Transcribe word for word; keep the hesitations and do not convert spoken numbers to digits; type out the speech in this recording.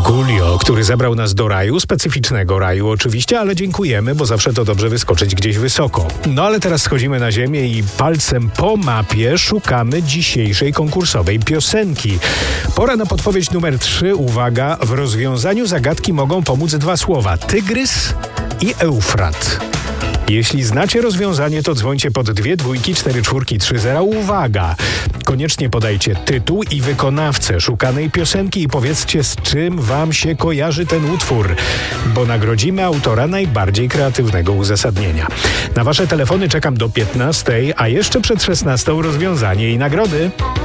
Gulio, który zabrał nas do raju, specyficznego raju oczywiście, ale dziękujemy, bo zawsze to dobrze wyskoczyć gdzieś wysoko. No ale teraz schodzimy na ziemię i palcem po mapie szukamy dzisiejszej konkursowej piosenki. Pora na podpowiedź numer trzy. Uwaga, w rozwiązaniu zagadki mogą pomóc dwa słowa: tygrys i Eufrat. Jeśli znacie rozwiązanie, to dzwońcie pod dwie dwójki, cztery czwórki, trzy zera. Uwaga! Koniecznie podajcie tytuł i wykonawcę szukanej piosenki i powiedzcie, z czym wam się kojarzy ten utwór, bo nagrodzimy autora najbardziej kreatywnego uzasadnienia. Na wasze telefony czekam do piętnastej, a jeszcze przed szesnastą rozwiązanie i nagrody.